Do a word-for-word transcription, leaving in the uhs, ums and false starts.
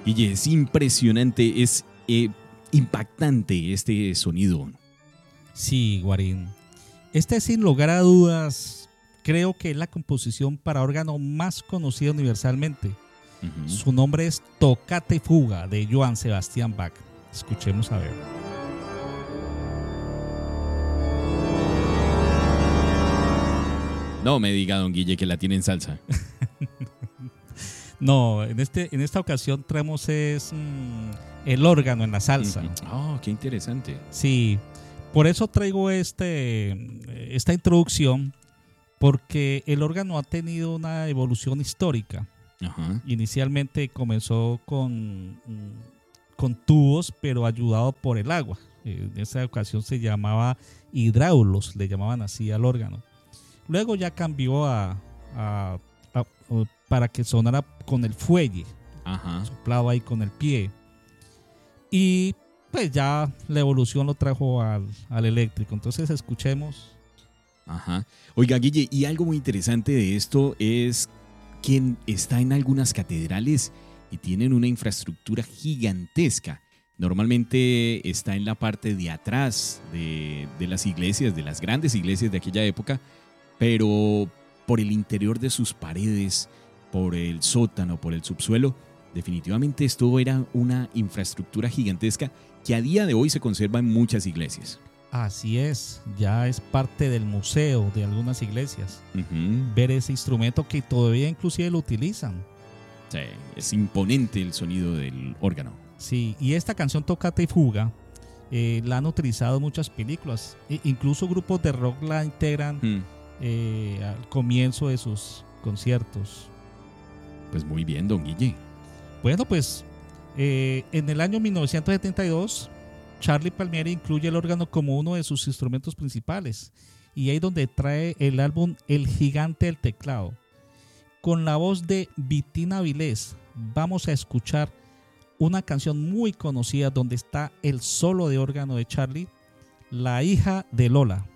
Guille, es impresionante, es eh, impactante este sonido. Sí, Guarín. Este, sin lugar a dudas, creo que es la composición para órgano más conocida universalmente. Uh-huh. Su nombre es Toccata y Fuga de Johann Sebastian Bach. Escuchemos a ver. No me diga, don Guille, que la tiene en salsa. No, en, este, en esta ocasión traemos es, mmm, el órgano en la salsa. Oh, qué interesante. Sí, por eso traigo este, esta introducción, porque el órgano ha tenido una evolución histórica. Uh-huh. Inicialmente comenzó con, con tubos, pero ayudado por el agua. En esa ocasión se llamaba hidráulos, le llamaban así al órgano. Luego ya cambió a, a, a, a para que sonara con el fuelle, uh-huh. soplado ahí con el pie. Y pues ya la evolución lo trajo al, al eléctrico. Entonces escuchemos. Ajá. Oiga, Guille, y algo muy interesante de esto es que está en algunas catedrales y tienen una infraestructura gigantesca. Normalmente está en la parte de atrás de, de las iglesias, de las grandes iglesias de aquella época, pero por el interior de sus paredes, por el sótano, por el subsuelo, definitivamente esto era una infraestructura gigantesca que a día de hoy se conserva en muchas iglesias. Así es, ya es parte del museo de algunas iglesias. Uh-huh. Ver ese instrumento que todavía inclusive lo utilizan. Sí, es imponente el sonido del órgano. Sí, y esta canción Toccata y Fuga eh, la han utilizado en muchas películas. E incluso grupos de rock la integran uh-huh. eh, al comienzo de sus conciertos. Pues muy bien, don Guille. Bueno, pues eh, en el año mil novecientos setenta y dos, Charlie Palmieri incluye el órgano como uno de sus instrumentos principales. Y ahí donde trae el álbum El Gigante del Teclado. Con la voz de Vitina Vilés, vamos a escuchar una canción muy conocida donde está el solo de órgano de Charlie, La hija de Lola.